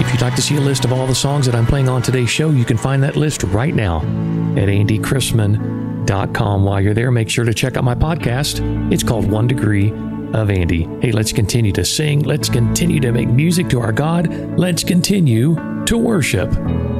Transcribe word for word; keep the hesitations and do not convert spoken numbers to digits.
if you'd like to see a list of all the songs that I'm playing on today's show, you can find that list right now at andy chrisman dot com. While you're there, make sure to check out my podcast. It's called One Degree of Andy. Hey, let's continue to sing. Let's continue to make music to our God. Let's continue to worship.